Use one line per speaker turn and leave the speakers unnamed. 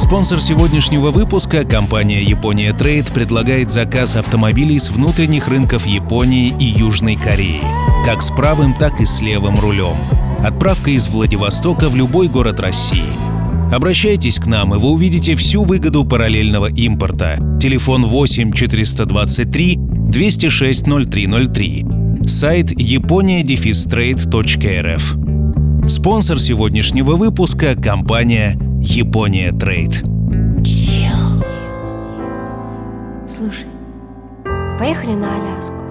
Спонсор сегодняшнего выпуска — компания Япония Трейд предлагает заказ автомобилей с внутренних рынков Японии и Южной Кореи, как с правым, так и с левым рулем. Отправка из Владивостока в любой город России. Обращайтесь к нам, и вы увидите всю выгоду параллельного импорта. Телефон 8 423 206 0303. Сайт japonia-trade.rf. Спонсор сегодняшнего выпуска — компания Япония Трейд.
Слушай, поехали на Аляску.